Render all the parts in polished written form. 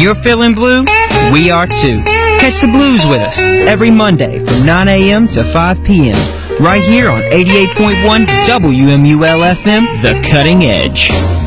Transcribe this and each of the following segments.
you're feeling blue, we are too. Catch the blues with us every Monday from 9 a.m. to 5 p.m. right here on 88.1 WMUL-FM, The Cutting Edge.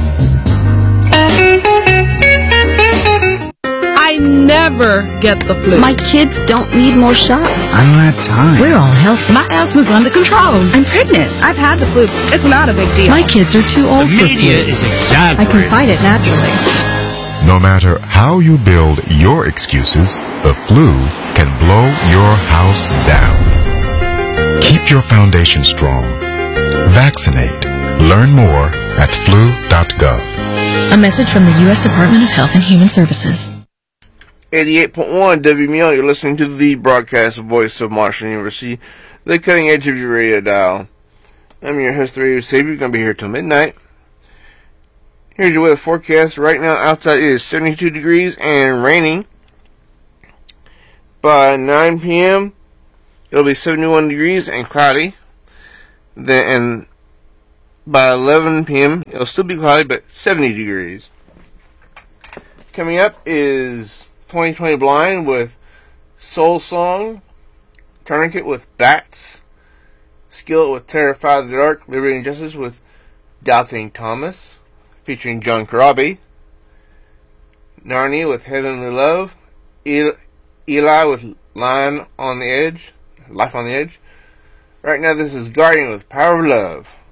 I never get the flu. My kids don't need more shots. I don't have time. We're all healthy. My asthma's under control. I'm pregnant. I've had the flu. It's not a big deal. My kids are too old for flu. The media is exaggerating. I can fight it naturally. No matter how you build your excuses, the flu can blow your house down. Keep your foundation strong. Vaccinate. Learn more at flu.gov. A message from the U.S. Department of Health and Human Services. 88.1 WMUL, you're listening to the broadcast voice of Marshall University, the cutting edge of your radio dial. I'm your host, the Radio Savior. We're going to be here till midnight. Here's your weather forecast. Right now, outside it is 72 degrees and raining. By 9 p.m., it'll be 71 degrees and cloudy. And by 11 p.m., it'll still be cloudy, but 70 degrees. Coming up is 2020 Blind with Soul Song, Tourniquet with Bats, Skillet with Terrify the Dark, Liberty and Justice with Doubting Thomas, featuring John Corabi, Narnia with Heavenly Love, Eli with Life on the Edge. Right now this is Guardian with Power of Love.